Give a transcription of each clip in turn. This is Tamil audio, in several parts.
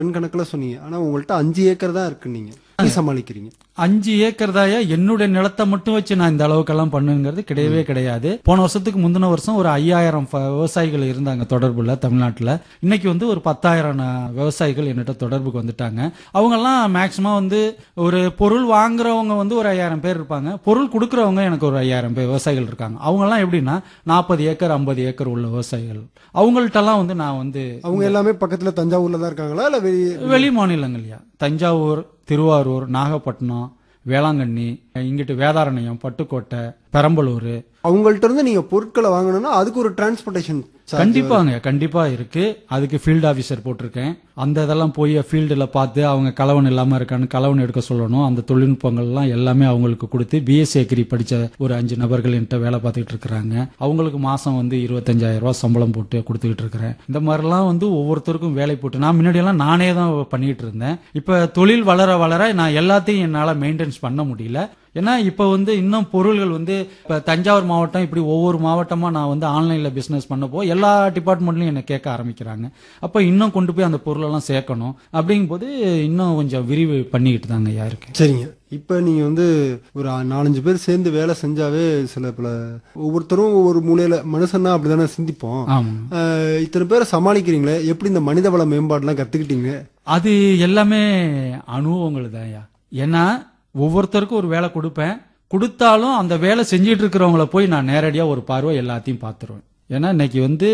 டன் கணக்குல சொன்னீங்க. ஆனா உங்கள்ட்ட 5 ஏக்கர் தான் இருக்கு. நீங்க எப்படி சமாளிக்கிறீங்க? 5 ஏக்கர் தாயா என்னுடைய நிலத்தை மட்டும் வச்சு நான் இந்த அளவுக்கெல்லாம் பண்ணுங்கிறது கிடையவே கிடையாது. போன வருஷத்துக்கு முந்தின வருஷம் ஒரு 5000 விவசாயிகள் இருந்தாங்க தொடர்புல தமிழ்நாட்டுல. இன்னைக்கு வந்து ஒரு 10,000 விவசாயிகள் என்னட்ட தொடர்புக்கு வந்துட்டாங்க. அவங்க எல்லாம் மேக்சிமம் வந்து ஒரு பொருள் வாங்குறவங்க வந்து ஒரு 5000 பேர் இருப்பாங்க. பொருள் கொடுக்கறவங்க எனக்கு ஒரு 5000 பேர் விவசாயிகள் இருக்காங்க. அவங்க எல்லாம் எப்படின்னா 40 ஏக்கர் 50 ஏக்கர் உள்ள விவசாயிகள். அவங்கள்ட்ட எல்லாம் வந்து நான் வந்து அவங்க எல்லாமே பக்கத்துல தஞ்சாவூர்ல தான் இருக்காங்களா இல்ல வெளி மாநிலங்கள்யா, தஞ்சாவூர், திருவாரூர், நாகப்பட்டினம், வேளாங்கண்ணி, இங்கிட்டு வேதாரண்யம், பட்டுக்கோட்டை, பெரம்பலூர். அவங்கள்ட்ட இருந்து நீங்க பொருட்களை வாங்கணும்னா அதுக்கு ஒரு டிரான்ஸ்போர்டேஷன் கண்டிப்பாங்க, கண்டிப்பா இருக்கு. அதுக்கு ஃபீல்டு ஆபீசர் போட்டிருக்கேன். அந்த இதெல்லாம் போய் ஃபீல்டுல பார்த்து அவங்க கலவன் இல்லாம இருக்கான்னு கலவன் எடுக்க சொல்லணும். அந்த தொழில்நுட்பங்கள் எல்லாம் எல்லாமே அவங்களுக்கு கொடுத்து பிஎஸ்சி அக்ரி படிச்ச ஒரு 5 நபர்கள் என்கிட்ட வேலை பார்த்துக்கிட்டு இருக்கிறாங்க. அவங்களுக்கு மாசம் வந்து 25,000 ரூபாய் சம்பளம் போட்டு கொடுத்துக்கிட்டு இருக்கிறேன். இந்த மாதிரிலாம் வந்து ஒவ்வொருத்தருக்கும் வேலை போட்டு நான் முன்னாடி எல்லாம் நானே தான் பண்ணிட்டு இருந்தேன். இப்ப தொழில் வளர வளர நான் எல்லாத்தையும் என்னால மெயின்டெனன்ஸ் பண்ண முடியல. ஏன்னா இப்ப வந்து இன்னும் பொருள்கள் வந்து இப்ப தஞ்சாவூர் மாவட்டம் இப்படி ஒவ்வொரு மாவட்டமா நான் வந்து ஆன்லைன்ல பிசினஸ் பண்ணப்போ எல்லா டிபார்ட்மெண்ட்லயும் என்ன கேட்க ஆரம்பிக்கிறாங்க. அப்ப இன்னும் கொண்டு போய் அந்த பொருள் எல்லாம் சேர்க்கணும். அப்படிங்கும் போது இன்னும் கொஞ்சம் விரிவு பண்ணிக்கிட்டு தாங்க யாருக்கு. சரிங்க. இப்ப நீங்க வந்து ஒரு 4-5 பேர் சேர்ந்து வேலை செஞ்சாவே சில பல ஒவ்வொருத்தரும் ஒவ்வொரு மூலையில மனுஷன்னா அப்படிதானே சிந்திப்போம். இத்தனை பேரை சமாளிக்கிறீங்களே, எப்படி இந்த மனித வள மேம்பாடுலாம் கத்துக்கிட்டீங்க? அது எல்லாமே அனுபவங்கள் தான். ஏன்னா ஒவ்வொருத்தருக்கும் ஒரு வேலை கொடுப்பேன். கொடுத்தாலும் அந்த வேலை செஞ்சிட்டு இருக்கிறவங்கள போய் நான் நேரடியா ஒரு பார்வை எல்லாத்தையும் பார்த்துருவேன். ஏன்னா இன்னைக்கு வந்து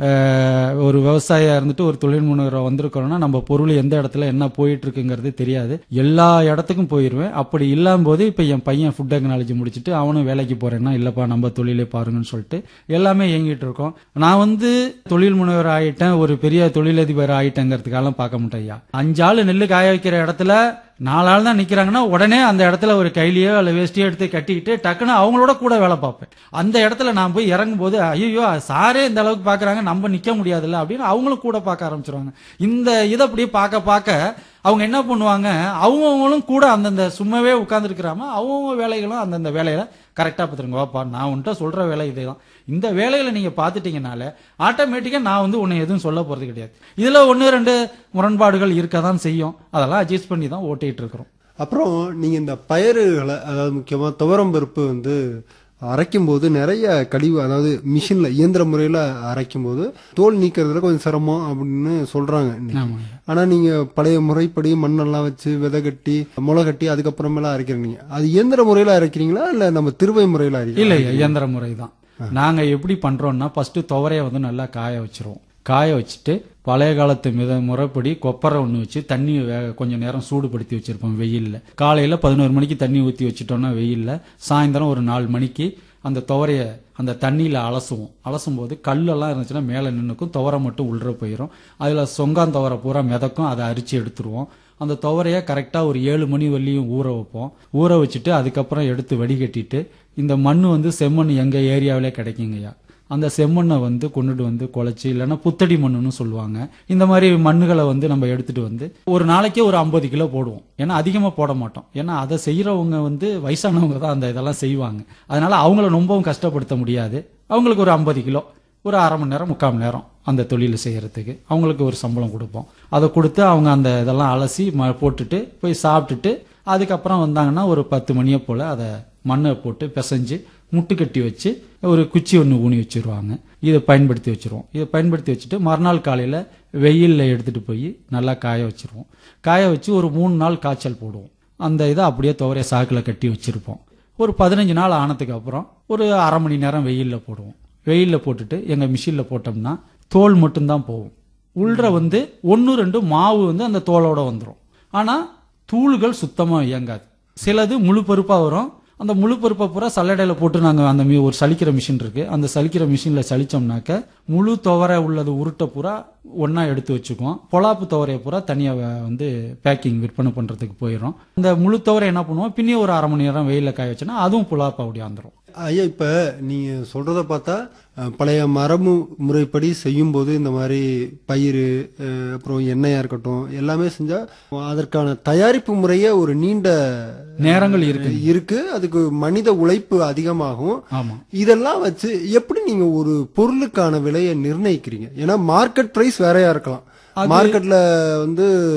ஒரு விவசாயியா இருந்துட்டு ஒரு தொழில் முனைவரை வந்திருக்கிறோம்னா நம்ம பொருள் எந்த இடத்துல என்ன போயிட்டு இருக்குங்கிறது தெரியாது. எல்லா இடத்துக்கும் போயிருவேன். அப்படி இல்லாம போது இப்ப என் பையன் ஃபுட் டெக்னாலஜி முடிச்சுட்டு அவனும் வேலைக்கு போறேன்னா இல்லப்பா நம்ம தொழிலே பாருங்கன்னு சொல்லிட்டு எல்லாமே இயங்கிட்டு இருக்கோம். நான் வந்து தொழில் முனைவர் ஆயிட்டேன், ஒரு பெரிய தொழிலதிபர் ஆயிட்டேங்கிறதுக்கெல்லாம் பார்க்க மாட்டேன். 5 ஆள் நெல்லு காய வைக்கிற இடத்துல 4 ஆள் தான் நிக்கிறாங்கன்னா உடனே அந்த இடத்துல ஒரு கைலியோ அல்ல வேஸ்டியோ எடுத்து கட்டிக்கிட்டு டக்குன்னு அவங்களோட கூட வேலை பார்ப்பேன். அந்த இடத்துல நான் போய் இறங்கும் போது ஐயோ சாரே இந்த அளவுக்கு பாக்குறாங்க, நம்ம நிக்க முடியாதுல்ல அப்படின்னு அவங்களும் கூட பார்க்க ஆரம்பிச்சிருவாங்க. இந்த இதை அப்படியே பார்க்க அவங்க என்ன பண்ணுவாங்க, அவங்களும் கூட அந்தந்த சும்மாவே உட்கார்ந்து இருக்கிறாம அவங்க வேலைகளும் அந்தந்த வேலையில கரெக்டா பார்த்துருங்க. வாப்பா நான் உன்கிட்ட சொல்ற வேலை இதேதான், இந்த வேலைகளை நீங்க பாத்துட்டீங்கனால ஆட்டோமேட்டிக்கா நான் வந்து உன்னை எதுவும் சொல்ல போறது கிடையாது. இதுல 1-2 முரண்பாடுகள் இருக்கதான் செய்யும். அதெல்லாம் அட்ஜஸ்ட் பண்ணி தான் ஓட்டிட்டு இருக்கிறோம். அப்புறம் நீங்க இந்த பயிறுகளை, அதாவது முக்கியமா துவரம் பருப்பு வந்து அரைக்கும் போது நிறைய கழிவு, அதாவது மிஷின்ல இயந்திர முறையில அரைக்கும் போது தோல் நீக்கிறதுல கொஞ்சம் சிரமம் அப்படின்னு சொல்றாங்க. ஆனா நீங்க பழைய முறைப்படி மண்ணெல்லாம் வச்சு விதை கட்டி முளை கட்டி அதுக்கப்புறமேலாம் அரைக்கிறீங்க. அது இயந்திர முறையில அரைக்கிறீங்களா இல்ல நம்ம திருவை முறையில அரைக்கிறீங்களா? இல்ல இயந்திர முறை தான். நாங்க எப்படி பண்றோம்னா ஃபர்ஸ்ட் துவரைய வந்து நல்லா காய வச்சிருவோம். காய வச்சுட்டு பழைய காலத்து முறைப்படி கொப்பரை ஒண்ணு வச்சு தண்ணி கொஞ்சம் நேரம் சூடுபடுத்தி வச்சிருப்போம் வெயில்ல. காலையில 11 மணிக்கு தண்ணி ஊத்தி வச்சுட்டோம்னா வெயில்ல, சாயந்தரம் ஒரு 4 மணிக்கு அந்த துவரைய அந்த தண்ணியில அலசும் போது கல்லெல்லாம் இருந்துச்சுன்னா மேல நின்னுக்கும், துவரை மட்டும் உள்ள போயிடும். அதுல சொங்கான் துவரை பூரா மிதக்கும், அதை அரிச்சு எடுத்துருவோம். அந்த துவரைய கரெக்டா ஒரு 7 மணி வரலையும் ஊற வைப்போம். ஊற வச்சுட்டு அதுக்கப்புறம் எடுத்து வடிகட்டிட்டு இந்த மண் வந்து செம்மண் எங்க ஏரியாவிலே கிடைக்குங்கய்யா, அந்த செம்மண்ணை வந்து கொண்டுட்டு வந்து குழைச்சி இல்லைன்னா புத்தடி மண்ணுன்னு சொல்லுவாங்க. இந்த மாதிரி மண்ணுகளை வந்து நம்ம எடுத்துட்டு வந்து ஒரு நாளைக்கே ஒரு 50 கிலோ போடுவோம். ஏன்னா அதிகமா போட மாட்டோம். ஏன்னா அதை செய்யறவங்க வந்து வயசானவங்க தான் அந்த இதெல்லாம் செய்வாங்க. அதனால அவங்கள ரொம்பவும் கஷ்டப்படுத்த முடியாது. அவங்களுக்கு ஒரு 50 கிலோ ஒரு அரை மணி நேரம் 3/4 மணி நேரம் அந்த தொழில் செய்யறதுக்கு அவங்களுக்கு ஒரு சம்பளம் கொடுப்போம். அதை கொடுத்து அவங்க அந்த இதெல்லாம் அலசி போட்டுட்டு போய் சாப்பிட்டுட்டு அதுக்கப்புறம் வந்தாங்கன்னா ஒரு 10 மணியை போல அதை மண்ணை போட்டு பிசைஞ்சு முட்டு கட்டி வச்சு ஒரு குச்சி ஒன்று ஊனி வச்சிருவாங்க. இதை பயன்படுத்தி வச்சிருவோம். இதை பயன்படுத்தி வச்சுட்டு மறுநாள் காலையில வெயில்ல எடுத்துட்டு போய் நல்லா காய வச்சிருவோம். காய வச்சு ஒரு 3 நாள் காய்ச்சல் போடுவோம். அந்த இதை அப்படியே துவரைய சாக்குல கட்டி வச்சிருப்போம். ஒரு 15 நாள் ஆனதுக்கு அப்புறம் ஒரு அரை மணி நேரம் வெயில்ல போடுவோம். வெயில்ல போட்டுட்டு எங்க மிஷின்ல போட்டோம்னா தோல் மட்டும்தான் போகும். உள்ள வந்து 1-2 மாவு வந்து அந்த தோலோட வந்துடும். ஆனா தூள்கள் சுத்தமா இயங்காது. சிலது முழு பருப்பா வரும். அந்த முழு பருப்பை பூரா சல்லடையில போட்டு நாங்க அந்த ஒரு சலிக்கிற மிஷின் இருக்கு, அந்த சலிக்கிற மிஷின்ல சலிச்சோம்னாக்க முழு துவரை உள்ளது உருட்டை பூரா ஒன்னா எடுத்து வச்சுக்குவோம். பொலாப்பு துவரையை பூரா தனியா வந்து பேக்கிங் விற்பனை பண்றதுக்கு போயிடும். இந்த முழு துவரை என்ன பண்ணுவோம், பின்னே ஒரு அரை மணி நேரம் வெயில காய வச்சோன்னா அதுவும் பொலாப்பு அப்படியே வந்துடும். ஐயா, இப்ப நீங்க சொல்றத பார்த்தா பழைய மரபு முறைப்படி செய்யும் போது இந்த மாதிரி பயிர் அப்புறம் எண்ணெயா இருக்கட்டும் எல்லாமே செஞ்சா அதற்கான தயாரிப்பு முறையே ஒரு நீண்ட நேரங்கள் இருக்கு. அதுக்கு மனித உழைப்பு அதிகமாகும். இதெல்லாம் வச்சு எப்படி நீங்க ஒரு பொருளுக்கான விலையை நிர்ணயிக்கிறீங்க? ஏன்னா மார்க்கெட் பிரைஸ் வேறையா இருக்கலாம். மார்க்கெட்ல வந்து